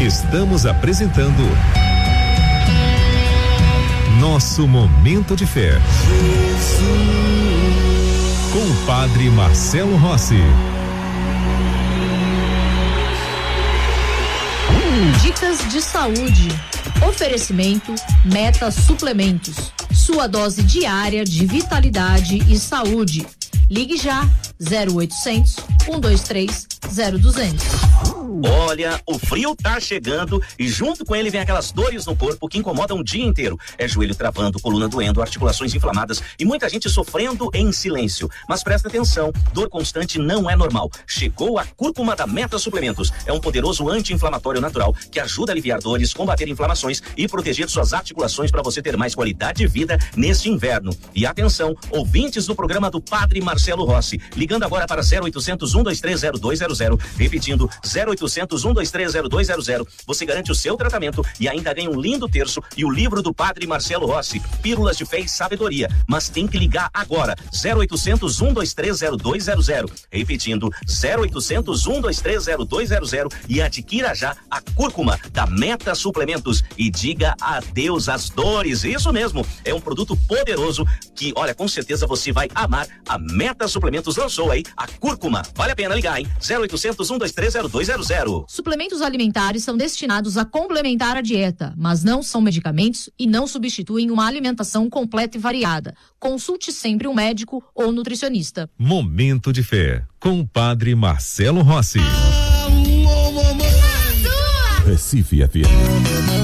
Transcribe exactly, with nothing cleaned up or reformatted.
Estamos apresentando Nosso Momento de Fé. Com o Padre Marcelo Rossi. Dicas de saúde. Oferecimento Meta Suplementos. Sua dose diária de vitalidade e saúde. Ligue já zero oitocentos, um dois três, zero duzentos. Olha, o frio tá chegando e junto com ele vem aquelas dores no corpo que incomodam o dia inteiro. É joelho travando, coluna doendo, articulações inflamadas e muita gente sofrendo em silêncio. Mas presta atenção, dor constante não é normal. Chegou a cúrcuma da Meta Suplementos. É um poderoso anti-inflamatório natural que ajuda a aliviar dores, combater inflamações e proteger suas articulações para você ter mais qualidade de vida neste inverno. E atenção, ouvintes do programa do Padre Marcelo Rossi, ligando agora para zero oitocentos, um dois três, zero dois zero zero, repetindo zero oitocentos, um dois três, zero dois zero zero, você garante o seu tratamento e ainda ganha um lindo terço e o livro do Padre Marcelo Rossi, Pílulas de Fé e Sabedoria. Mas tem que ligar agora, zero oitocentos, um dois três, zero dois zero zero, repetindo zero oitocentos, um dois três, zero dois zero zero e adquira já a cúrcuma da Meta Suplementos e diga adeus às dores. Isso mesmo, é um produto poderoso que, olha, com certeza você vai amar. A Meta Suplementos lançou aí a cúrcuma. Vale a pena ligar, hein? zero oitocentos, um dois três, zero dois zero zero. Suplementos alimentares são destinados a complementar a dieta, mas não são medicamentos e não substituem uma alimentação completa e variada. Consulte sempre um médico ou nutricionista. Momento de Fé, com o Padre Marcelo Rossi. Recife F M.